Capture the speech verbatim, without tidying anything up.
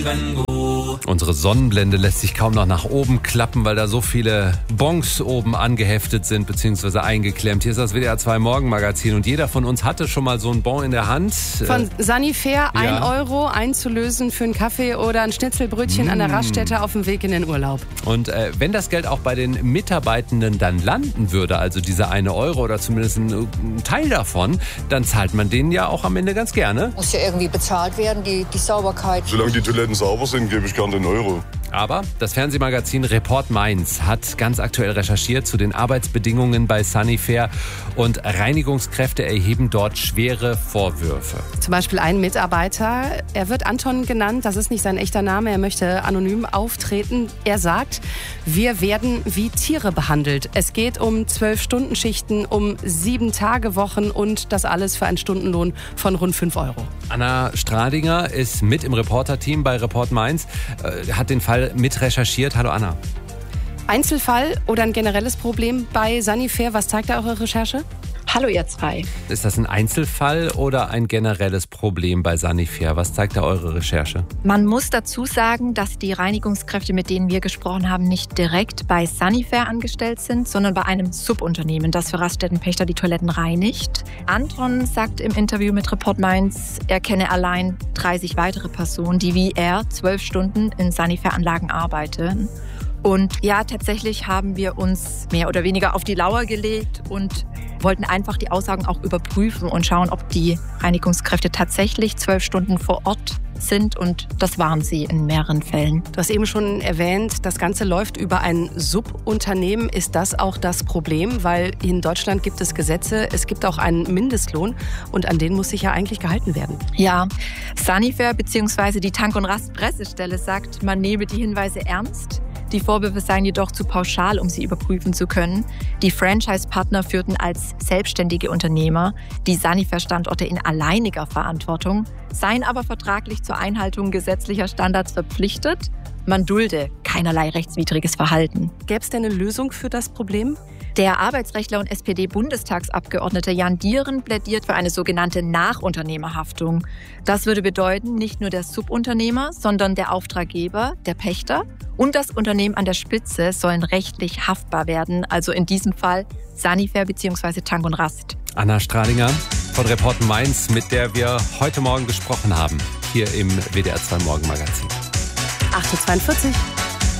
Unsere Sonnenblende lässt sich kaum noch nach oben klappen, weil da so viele Bons oben angeheftet sind bzw. eingeklemmt. Hier ist das W D R zwei Morgenmagazin und jeder von uns hatte schon mal so einen Bon in der Hand. Von Sanifair, ein ja. Euro einzulösen für einen Kaffee oder ein Schnitzelbrötchen mm. an der Raststätte auf dem Weg in den Urlaub. Und äh, wenn das Geld auch bei den Mitarbeitenden dann landen würde, also dieser eine Euro oder zumindest ein, ein Teil davon, dann zahlt man denen ja auch am Ende ganz gerne. Muss ja irgendwie bezahlt werden, die, die Sauberkeit. Solange die Toiletten sauber sind, gebe ich gern den Euro. Aber das Fernsehmagazin Report Mainz hat ganz aktuell recherchiert zu den Arbeitsbedingungen bei Sanifair und Reinigungskräfte erheben dort schwere Vorwürfe. Zum Beispiel ein Mitarbeiter, er wird Anton genannt, das ist nicht sein echter Name, er möchte anonym auftreten. Er sagt, wir werden wie Tiere behandelt. Es geht um zwölf-Stunden-Schichten, um sieben-Tage-Wochen und das alles für einen Stundenlohn von rund fünf Euro. Anna Stradinger ist mit im Reporterteam bei Report Mainz, äh, hat den Fall mit recherchiert. Hallo Anna. Einzelfall oder ein generelles Problem bei Sanifair? Was zeigt da eure Recherche? Hallo ihr zwei. Ist das ein Einzelfall oder ein generelles Problem bei Sanifair? Was zeigt da eure Recherche? Man muss dazu sagen, dass die Reinigungskräfte, mit denen wir gesprochen haben, nicht direkt bei Sanifair angestellt sind, sondern bei einem Subunternehmen, das für Raststättenpächter die Toiletten reinigt. Anton sagt im Interview mit Report Mainz, er kenne allein dreißig weitere Personen, die wie er zwölf Stunden in Sanifair-Anlagen arbeiten. Und ja, tatsächlich haben wir uns mehr oder weniger auf die Lauer gelegt und wollten einfach die Aussagen auch überprüfen und schauen, ob die Reinigungskräfte tatsächlich zwölf Stunden vor Ort sind. Und das waren sie in mehreren Fällen. Du hast eben schon erwähnt, das Ganze läuft über ein Subunternehmen. Ist das auch das Problem? Weil in Deutschland gibt es Gesetze, es gibt auch einen Mindestlohn und an den muss sich ja eigentlich gehalten werden. Ja, Sanifair bzw. die Tank- und Rast-Pressestelle sagt, man nehme die Hinweise ernst. Die Vorwürfe seien jedoch zu pauschal, um sie überprüfen zu können. Die Franchise-Partner führten als selbstständige Unternehmer die Sanifair-Standorte in alleiniger Verantwortung, seien aber vertraglich zur Einhaltung gesetzlicher Standards verpflichtet. Man dulde keinerlei rechtswidriges Verhalten. Gäbe es denn eine Lösung für das Problem? Der Arbeitsrechtler und S P D-Bundestagsabgeordnete Jan Dieren plädiert für eine sogenannte Nachunternehmerhaftung. Das würde bedeuten, nicht nur der Subunternehmer, sondern der Auftraggeber, der Pächter und das Unternehmen an der Spitze sollen rechtlich haftbar werden. Also in diesem Fall Sanifair bzw. Tank und Rast. Anna Stradinger von Report Mainz, mit der wir heute Morgen gesprochen haben, hier im W D R zwei Morgenmagazin. acht Uhr zweiundvierzig.